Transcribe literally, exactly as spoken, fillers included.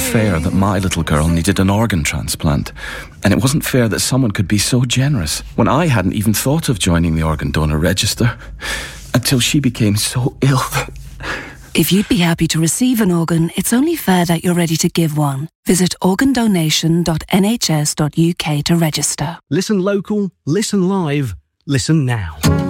fair that my little girl needed an organ transplant. And it wasn't fair that someone could be so generous when I hadn't even thought of joining the organ donor register until she became so ill. If you'd be happy to receive an organ, it's only fair that you're ready to give one. Visit organ donation dot n h s dot u k to register. Listen local, listen live, listen now.